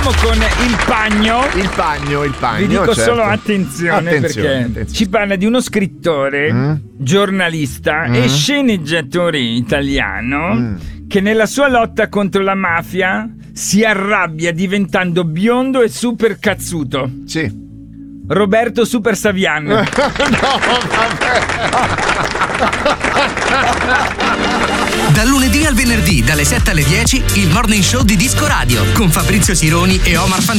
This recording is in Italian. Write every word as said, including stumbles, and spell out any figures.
Andiamo con il pagno. Il pagno, il pagno. Vi dico certo. solo attenzione, Attenzione, perché attenzione. ci parla di uno scrittore, Mm. giornalista Mm. e sceneggiatore italiano Mm. che nella sua lotta contro la mafia si arrabbia diventando biondo e super cazzuto. Sì. Roberto Super Savian. No, vabbè. Dal lunedì al venerdì, dalle sette alle dieci, il Morning Show di Disco Radio con Fabrizio Sironi e Omar Fan